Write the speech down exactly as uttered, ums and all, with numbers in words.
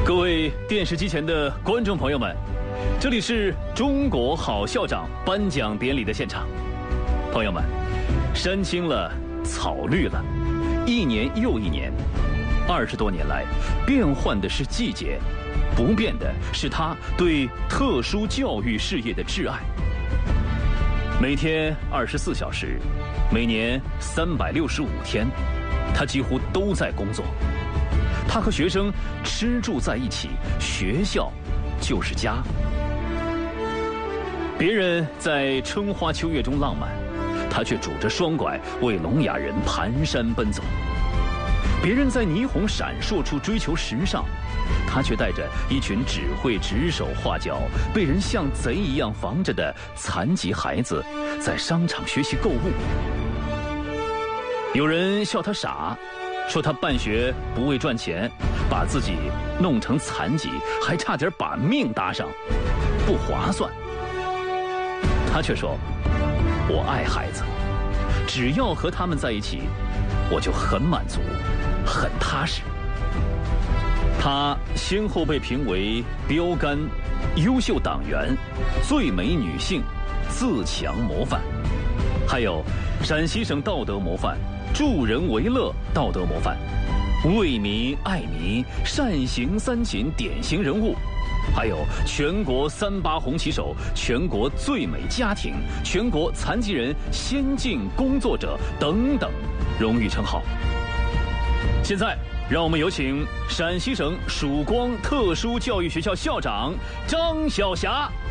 各位电视机前的观众朋友们，这里是中国好校长颁奖典礼的现场。朋友们，山青了，草绿了，一年又一年，二十多年来，变换的是季节，不变的是他对特殊教育事业的挚爱。每天二十四小时，每年三百六十五天，他几乎都在工作。他和学生吃住在一起，学校就是家。别人在春花秋月中浪漫，他却拄着双拐为聋哑人蹒跚奔走。别人在霓虹闪烁处追求时尚，他却带着一群只会指手画脚、被人像贼一样防着的残疾孩子，在商场学习购物。有人笑他傻，说他办学不为赚钱，把自己弄成残疾，还差点把命搭上，不划算。他却说：“我爱孩子，只要和他们在一起，我就很满足，很踏实。”他先后被评为标杆、优秀党员、最美女性、自强模范，还有陕西省道德模范、助人为乐道德模范、为民爱民、善行三勤典型人物，还有全国三八红旗手、全国最美家庭、全国残疾人先进工作者等等荣誉称号。现在让我们有请陕西省曙光特殊教育学校校长张晓霞。